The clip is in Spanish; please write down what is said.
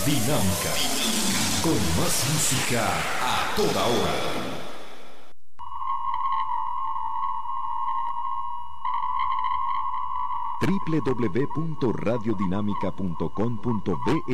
Dinámica. Con más música a toda hora. www.radiodinamica.com.be